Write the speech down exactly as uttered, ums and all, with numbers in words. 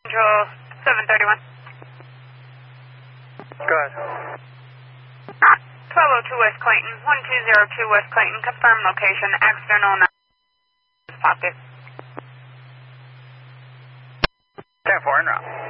Control seven thirty-one. Go ahead. twelve oh two West Clayton, one two zero two West Clayton, confirm location, accident on pocket. ten four, en route.